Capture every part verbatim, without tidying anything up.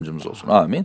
yardımcımız olsun. Amin.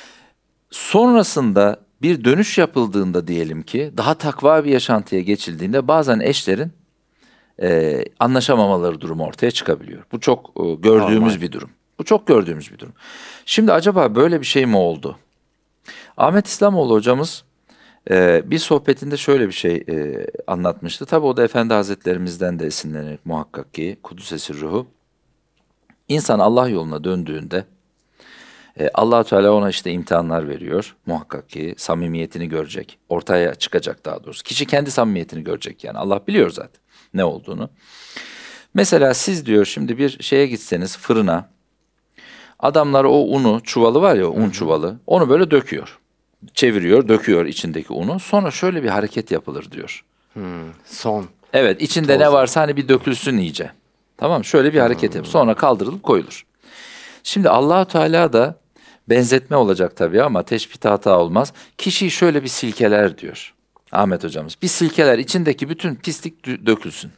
Sonrasında bir dönüş yapıldığında diyelim ki daha takva bir yaşantıya geçildiğinde bazen eşlerin e, anlaşamamaları durumu ortaya çıkabiliyor. Bu çok e, gördüğümüz Normal. bir durum. Bu çok gördüğümüz bir durum. Şimdi acaba böyle bir şey mi oldu? Ahmet İslamoğlu hocamız e, bir sohbetinde şöyle bir şey e, anlatmıştı. Tabii o da Efendi Hazretlerimizden de esinlenerek muhakkak ki Kudüs-i Ruhu. İnsan Allah yoluna döndüğünde e, Allah-u Teala ona işte imtihanlar veriyor. Muhakkak ki samimiyetini görecek. Ortaya çıkacak daha doğrusu. Kişi kendi samimiyetini görecek yani. Allah biliyor zaten ne olduğunu. Mesela siz diyor şimdi bir şeye gitseniz fırına. Adamlar o unu çuvalı var ya un çuvalı. Onu böyle döküyor. Çeviriyor, döküyor içindeki unu. Sonra şöyle bir hareket yapılır diyor. Son. Evet içinde Toz. ne varsa hani bir dökülsün iyice. Tamam şöyle bir hareket yap. Sonra kaldırılıp koyulur. Şimdi Allah-u Teala da benzetme olacak tabii ama teşbih hata olmaz. Kişiyi şöyle bir silkeler diyor Ahmet hocamız. Bir silkeler içindeki bütün pislik dö- dökülsün.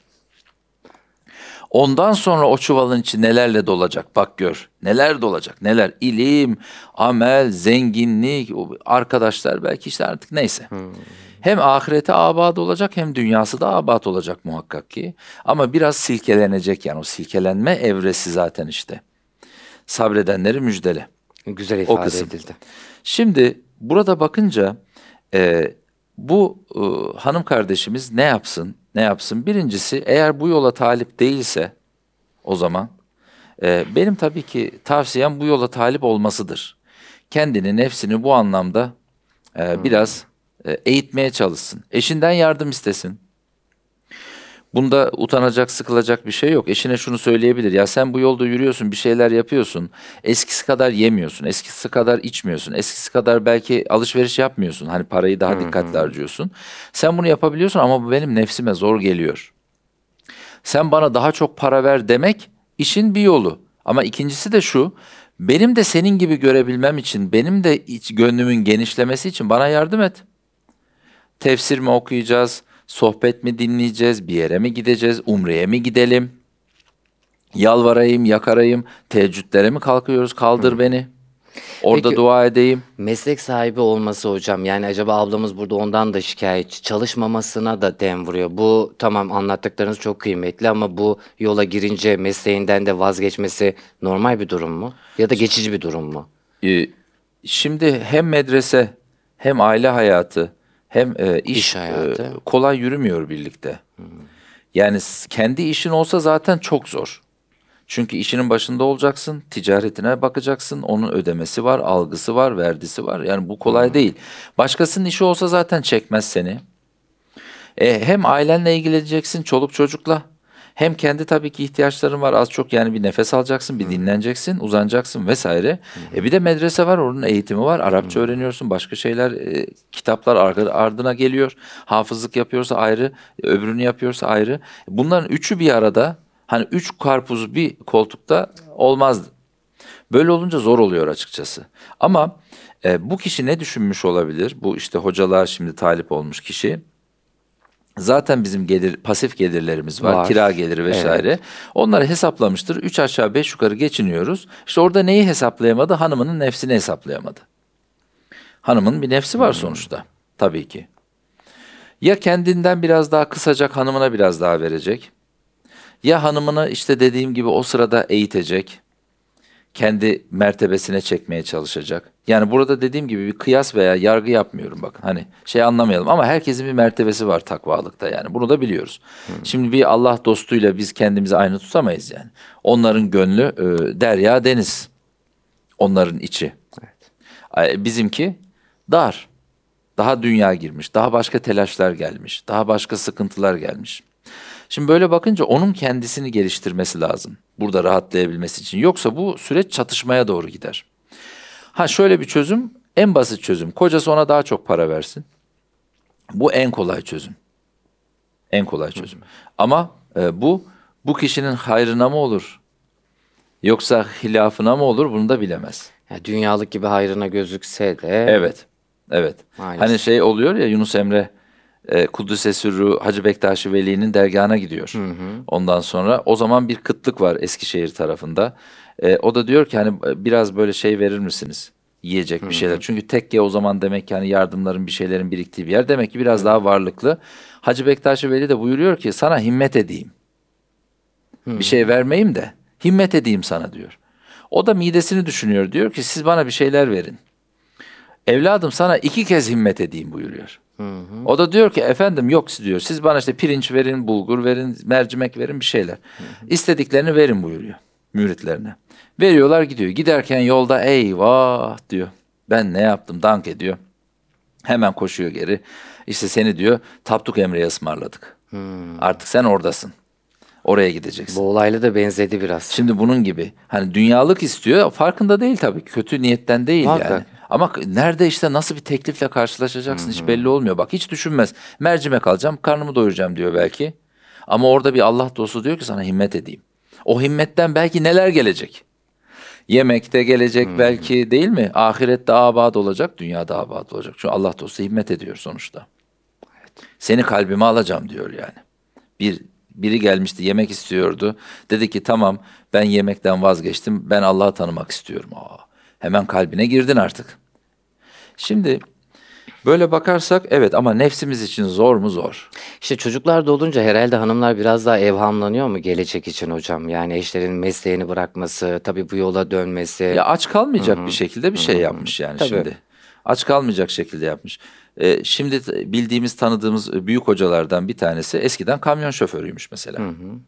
Ondan sonra o çuvalın içi nelerle dolacak bak gör. Neler dolacak neler. İlim, amel, zenginlik, o arkadaşlar belki işte artık neyse. Hem ahirete abad olacak hem dünyası da abad olacak muhakkak ki. Ama biraz silkelenecek yani o silkelenme evresi zaten işte. Sabredenleri müjdele. Güzel O ifade kısım. edildi. Şimdi burada bakınca e, bu e, hanım kardeşimiz ne yapsın? Ne yapsın? Birincisi eğer bu yola talip değilse o zaman e, benim tabii ki tavsiyem bu yola talip olmasıdır. Kendini, nefsini bu anlamda e, biraz e, eğitmeye çalışsın. Eşinden yardım istesin. Bunda utanacak, sıkılacak bir şey yok. Eşine şunu söyleyebilir. Ya sen bu yolda yürüyorsun, bir şeyler yapıyorsun. Eskisi kadar yemiyorsun, eskisi kadar içmiyorsun, eskisi kadar belki alışveriş yapmıyorsun. Hani parayı daha dikkatli harcıyorsun. Sen bunu yapabiliyorsun ama bu benim nefsime zor geliyor. Sen bana daha çok para ver demek işin bir yolu. Ama ikincisi de şu. Benim de senin gibi görebilmem için, benim de iç gönlümün genişlemesi için bana yardım et. Tefsir mi okuyacağız? Sohbet mi dinleyeceğiz? Bir yere mi gideceğiz? Umre'ye mi gidelim? Yalvarayım, yakarayım. Teheccüdlere mi kalkıyoruz? Kaldır beni. Orada Peki- dua edeyim. Meslek sahibi olması hocam, yani acaba ablamız burada ondan da şikayetçi, çalışmamasına da dem vuruyor. Bu tamam, anlattıklarınız çok kıymetli ama bu yola girince mesleğinden de vazgeçmesi normal bir durum mu? Ya da geçici bir durum mu? Ee, şimdi hem medrese hem aile hayatı hem e, iş, İş hayatı. e, kolay yürümüyor birlikte. Yani s- kendi işin olsa zaten çok zor. Çünkü işinin başında olacaksın, ticaretine bakacaksın, onun ödemesi var, algısı var, verdisi var. Yani bu kolay değil. Başkasının işi olsa zaten çekmez seni. E, hem ailenle ilgileneceksin, çoluk çocukla. Hem kendi tabii ki ihtiyaçların var az çok yani bir nefes alacaksın, bir dinleneceksin, uzanacaksın vesaire. E bir de medrese var, onun eğitimi var. Arapça öğreniyorsun, başka şeyler, e, kitaplar ar- ardına geliyor. Hafızlık yapıyorsa ayrı, öbürünü yapıyorsa ayrı. Bunların üçü bir arada, hani üç karpuz bir koltukta olmaz. Böyle olunca zor oluyor açıkçası. Ama e, bu kişi ne düşünmüş olabilir? Bu işte hocalar şimdi talip olmuş kişi. Zaten bizim gelir pasif gelirlerimiz var, Var. kira geliri vesaire. Evet. Onları hesaplamıştır. Üç aşağı beş yukarı geçiniyoruz. İşte orada neyi hesaplayamadı? Hanımının nefsini hesaplayamadı. Hanımın bir nefsi var sonuçta. Tabii ki. Ya kendinden biraz daha kısacak, hanımına biraz daha verecek. Ya hanımını işte dediğim gibi o sırada eğitecek. Kendi mertebesine çekmeye çalışacak. Yani burada dediğim gibi bir kıyas veya yargı yapmıyorum bakın. Hani şey anlamayalım ama herkesin bir mertebesi var takvalıkta yani. Bunu da biliyoruz. Şimdi bir Allah dostuyla biz kendimizi aynı tutamayız yani. Onların gönlü e, derya deniz. Onların içi. Ay, bizimki dar. Daha dünya girmiş. Daha başka telaşlar gelmiş. Daha başka sıkıntılar gelmiş. Şimdi böyle bakınca onun kendisini geliştirmesi lazım. Burada rahatlayabilmesi için. Yoksa bu süreç çatışmaya doğru gider. Ha şöyle bir çözüm, en basit çözüm. Kocası ona daha çok para versin. Bu en kolay çözüm. En kolay çözüm. Ama e, bu bu kişinin hayrına mı olur? Yoksa hilafına mı olur? Bunu da bilemez. Ya dünyalık gibi hayrına gözükse de Evet. Evet. Maalesef. Hani şey oluyor ya Yunus Emre e, Kuddüs'e sürru Hacı Bektaş-ı Veli'nin dergahına gidiyor. Ondan sonra o zaman bir kıtlık var Eskişehir tarafında. E, o da diyor ki hani biraz böyle şey verir misiniz? Yiyecek bir şeyler. Çünkü tekke o zaman demek ki hani yardımların bir şeylerin biriktiği bir yer. Demek ki biraz daha varlıklı. Hacı Bektaş Veli de buyuruyor ki sana himmet edeyim. Bir şey vermeyeyim de himmet edeyim sana diyor. O da midesini düşünüyor. Diyor ki siz bana bir şeyler verin. Evladım sana iki kez himmet edeyim buyuruyor. Hı hı. O da diyor ki efendim yok diyor. Siz bana işte pirinç verin, bulgur verin, mercimek verin bir şeyler. İstediklerini verin buyuruyor müritlerine. Veriyorlar gidiyor. Giderken yolda eyvah diyor. Ben ne yaptım dank ediyor. Hemen koşuyor geri. İşte seni diyor Tapduk Emre'ye ısmarladık. Hmm. Artık sen oradasın. Oraya gideceksin. Bu olayla da benzedi biraz. Şimdi bunun gibi hani dünyalık istiyor farkında değil tabii kötü niyetten değil Muhakkak. yani. Ama nerede işte nasıl bir teklifle karşılaşacaksın hiç belli olmuyor. Bak hiç düşünmez. Mercimek alacağım karnımı doyuracağım diyor belki. Ama orada bir Allah dostu diyor ki sana himmet edeyim. O himmetten belki neler gelecek. Yemekte gelecek belki değil mi? Ahirette abad olacak, dünyada abad olacak. Çünkü Allah dostu himmet ediyor sonuçta. Seni kalbime alacağım diyor yani. Bir biri gelmişti yemek istiyordu. Dedi ki tamam ben yemekten vazgeçtim. Ben Allah'ı tanımak istiyorum. Aa, hemen kalbine girdin artık. Şimdi böyle bakarsak evet ama nefsimiz için zor mu zor. İşte çocuklar da olunca herhalde hanımlar biraz daha evhamlanıyor mu gelecek için hocam? Yani eşlerin mesleğini bırakması, tabii bu yola dönmesi. Ya aç kalmayacak bir şekilde bir şey yapmış yani Tabii. şimdi. Aç kalmayacak şekilde yapmış. Ee, şimdi t- bildiğimiz tanıdığımız büyük hocalardan bir tanesi eskiden kamyon şoförüymüş mesela.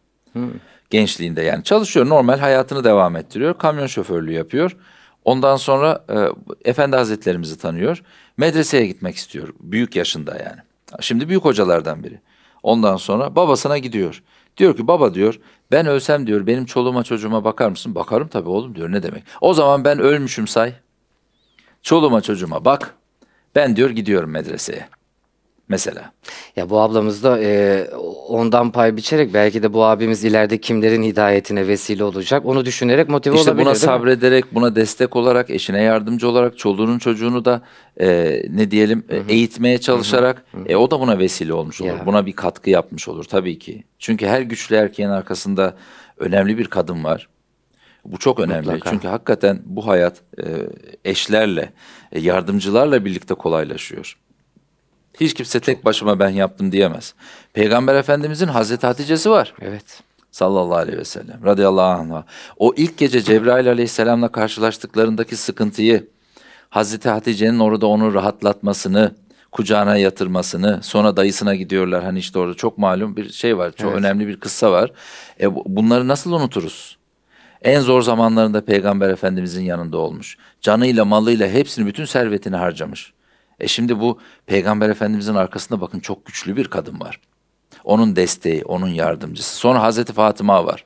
Gençliğinde yani çalışıyor normal hayatını devam ettiriyor. Kamyon şoförlüğü yapıyor. Ondan sonra e, Efendi Hazretlerimizi tanıyor. Medreseye gitmek istiyor. Büyük yaşında yani. Şimdi büyük hocalardan biri. Ondan sonra babasına gidiyor. Diyor ki baba diyor ben ölsem diyor benim çoluğuma çocuğuma bakar mısın? Bakarım tabii oğlum diyor ne demek. O zaman ben ölmüşüm say. Çoluğuma çocuğuma bak. Ben diyor gidiyorum medreseye. Mesela. Ya bu ablamız da e, ondan pay biçerek belki de bu abimiz ileride kimlerin hidayetine vesile olacak. Onu düşünerek motive İşte olabilir buna değil mi? sabrederek, buna destek olarak, eşine yardımcı olarak, çoluğunun çocuğunu da e, ne diyelim e, eğitmeye çalışarak e, o da buna vesile olmuş olur. Ya. Buna bir katkı yapmış olur tabii ki. Çünkü her güçlü erkeğin arkasında önemli bir kadın var. Bu çok önemli. Mutlaka. Çünkü hakikaten bu hayat e, eşlerle, e, yardımcılarla birlikte kolaylaşıyor. Hiç kimse tek başıma ben yaptım diyemez. Peygamber Efendimizin Hazreti Hatice'si var. Evet. Sallallahu aleyhi ve sellem radıyallahu anh'a. O ilk gece Cebrail aleyhisselamla karşılaştıklarındaki sıkıntıyı, Hazreti Hatice'nin orada onu rahatlatmasını, kucağına yatırmasını, sonra dayısına gidiyorlar. Hani işte orada çok malum bir şey var, çok Evet. önemli bir kıssa var. E, bu- bunları nasıl unuturuz? En zor zamanlarında Peygamber Efendimizin yanında olmuş. Canıyla, malıyla hepsini, bütün servetini harcamış. E şimdi bu Peygamber Efendimizin arkasında bakın çok güçlü bir kadın var. Onun desteği, onun yardımcısı. Sonra Hazreti Fatıma var.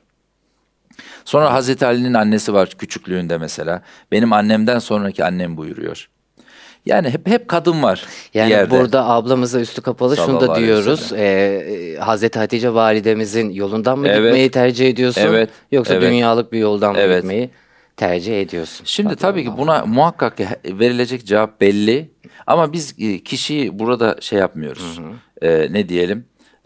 Sonra Hazreti Ali'nin annesi var küçüklüğünde mesela. Benim annemden sonraki annem buyuruyor. Yani hep hep kadın var bir Yani yerde. burada ablamıza üstü kapalı şunu Sallallahu da aleyhi ve diyoruz. sellem. Ee, Hazreti Hatice validemizin yolundan mı Evet. gitmeyi tercih ediyorsun? Evet. Yoksa Evet. dünyalık bir yoldan mı Evet. gitmeyi tercih ediyorsun? Şimdi Hadi tabii ki Allah'ım. buna muhakkak ki verilecek cevap belli. Ama biz e, kişiyi burada şey yapmıyoruz. E, ne diyelim?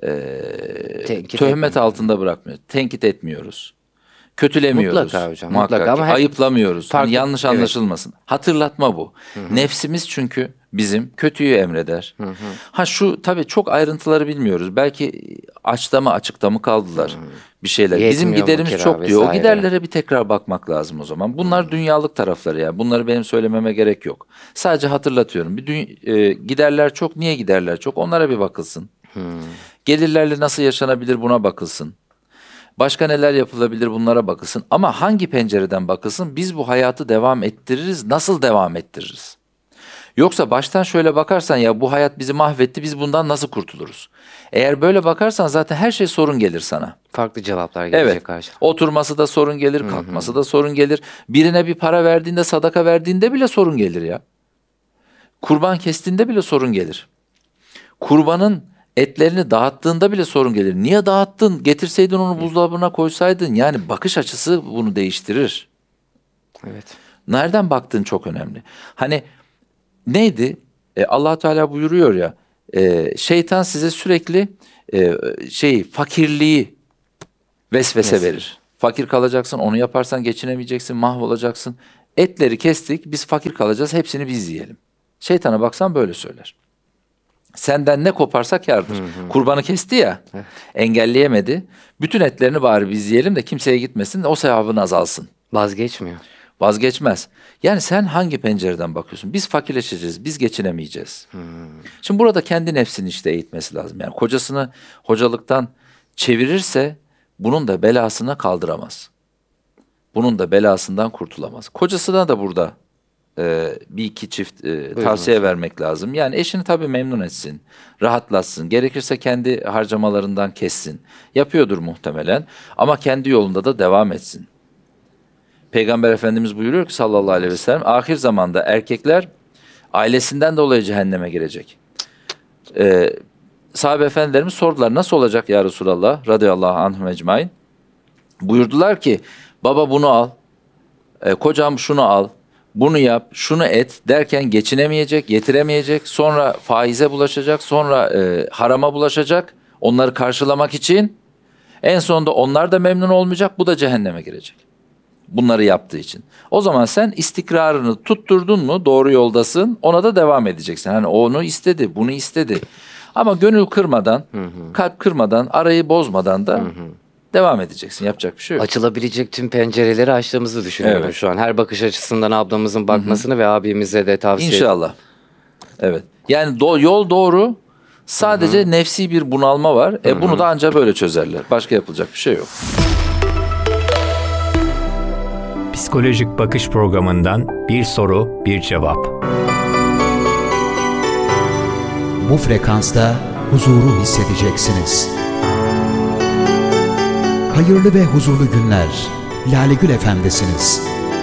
E, Tenkit töhmet etmiyoruz. altında bırakmıyoruz. Tenkit etmiyoruz. Kötülemiyoruz. Mutlaka hocam, mutlaka ama ki. hep Ayıplamıyoruz. Hani farklı- yanlış evet. anlaşılmasın. Hatırlatma bu. Nefsimiz çünkü bizim kötüyü emreder. Ha şu tabii çok ayrıntıları bilmiyoruz. Belki açta mı açıkta mı kaldılar bir şeyler. Bizim Yetmiyor mu giderimiz kira çok diyor. O vesaire? giderlere bir tekrar bakmak lazım o zaman. Bunlar dünyalık tarafları yani. Bunları benim söylememe gerek yok. Sadece hatırlatıyorum. Bir dü- e, giderler çok. Niye giderler çok? Onlara bir bakılsın. Gelirlerle nasıl yaşanabilir buna bakılsın. Başka neler yapılabilir bunlara bakılsın. Ama hangi pencereden bakılsın? Biz bu hayatı devam ettiririz. Nasıl devam ettiririz? Yoksa baştan şöyle bakarsan ya bu hayat bizi mahvetti. Biz bundan nasıl kurtuluruz? Eğer böyle bakarsan zaten her şey sorun gelir sana. Farklı cevaplar gelecek Evet. karşı. Oturması da sorun gelir, kalkması da sorun gelir. Birine bir para verdiğinde, sadaka verdiğinde bile sorun gelir ya. Kurban kestiğinde bile sorun gelir. Kurbanın etlerini dağıttığında bile sorun gelir. Niye dağıttın? Getirseydin onu buzdolabına koysaydın. Yani bakış açısı bunu değiştirir. Evet. Nereden baktığın çok önemli. Hani neydi? E, Allah Teala buyuruyor ya. e, şeytan size sürekli e, şey fakirliği vesvese Vesvese. verir. Fakir kalacaksın, onu yaparsan geçinemeyeceksin, mahvolacaksın. Etleri kestik, biz fakir kalacağız, hepsini biz yiyelim. Şeytana baksan böyle söyler. Senden ne koparsa kârdır. Hı hı. Kurbanı kesti ya, evet. Engelleyemedi. Bütün etlerini bari biz yiyelim de kimseye gitmesin, o sevabın azalsın. Vazgeçmiyor. Vazgeçmez. Yani sen hangi pencereden bakıyorsun? Biz fakirleşeceğiz, biz geçinemeyeceğiz. Hmm. Şimdi burada kendi nefsini işte eğitmesi lazım. Yani kocasını hocalıktan çevirirse bunun da belasını kaldıramaz. Bunun da belasından kurtulamaz. Kocasına da burada e, bir iki çift e, tavsiye hocam. vermek lazım. Yani eşini tabii memnun etsin, rahatlatsın. Gerekirse kendi harcamalarından kessin. Yapıyordur muhtemelen ama kendi yolunda da devam etsin. Peygamber Efendimiz buyuruyor ki sallallahu aleyhi ve sellem, ahir zamanda erkekler ailesinden dolayı cehenneme girecek. Ee, sahabe efendilerimiz sordular, nasıl olacak ya Resulallah radıyallahu anhum ecmain? Buyurdular ki, baba bunu al, e, kocam şunu al, bunu yap, şunu et derken geçinemeyecek, yetiremeyecek, sonra faize bulaşacak, sonra e, harama bulaşacak, onları karşılamak için en sonunda onlar da memnun olmayacak, bu da cehenneme girecek. Bunları yaptığı için. O zaman sen istikrarını tutturdun mu, doğru yoldasın, ona da devam edeceksin. Hani onu istedi, bunu istedi. Ama gönül kırmadan, hı hı. kalp kırmadan, arayı bozmadan da hı hı. devam edeceksin. Yapacak bir şey yok. Açılabilecek tüm pencereleri açtığımızı düşünüyorum evet. şu an. Her bakış açısından ablamızın bakmasını hı hı. ve abimize de tavsiye İnşallah. Evet. Yani do- yol doğru. Sadece hı hı. nefsi bir bunalma var. E, hı hı. Bunu da ancak böyle çözerler. Başka yapılacak bir şey yok. Psikolojik Bakış programından bir soru, bir cevap. Bu frekansta huzuru hissedeceksiniz. Hayırlı ve huzurlu günler. Lale Gül Efendi'siniz.